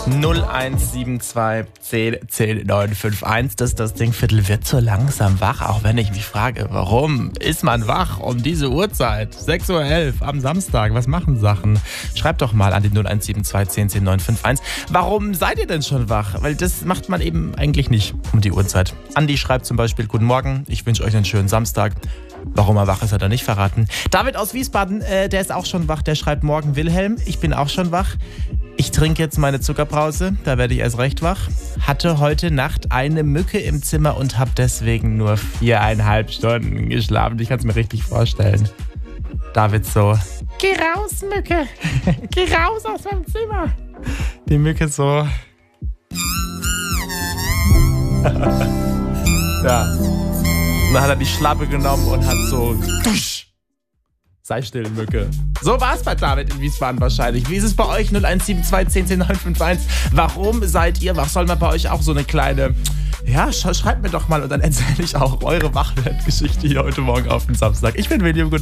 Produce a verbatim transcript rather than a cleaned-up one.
null eins sieben zwei zehn zehn neun fünf eins. Das ist das Dingviertel, wird so langsam wach, auch wenn ich mich frage, warum ist man wach um diese Uhrzeit? sechs Uhr elf am Samstag, was machen Sachen? Schreibt doch mal an die null eins sieben zwei zehn zehn neun fünf eins. Warum seid ihr denn schon wach? Weil das macht man eben eigentlich nicht um die Uhrzeit. Andi schreibt zum Beispiel, guten Morgen, ich wünsche euch einen schönen Samstag. Warum er wach ist, hat er nicht verraten. David aus Wiesbaden, äh, der ist auch schon wach, der schreibt, morgen Wilhelm, ich bin auch schon wach. Ich trinke jetzt meine Zuckerbrause, da werde ich erst recht wach. Hatte heute Nacht eine Mücke im Zimmer und habe deswegen nur viereinhalb Stunden geschlafen. Ich kann es mir richtig vorstellen. David so, geh raus, Mücke. Geh raus aus meinem Zimmer. Die Mücke so. Ja. Und dann hat er die Schlappe genommen und hat so, dusch, sei still, Mücke. So war es bei David in Wiesbaden wahrscheinlich. Wie ist es bei euch? null eins sieben zwei zehn zehn neun fünf eins. Warum seid ihr wach? Soll man bei euch auch so eine kleine, ja, sch- schreibt mir doch mal und dann erzähle ich auch eure Wachwertgeschichte hier heute Morgen auf den Samstag. Ich bin William.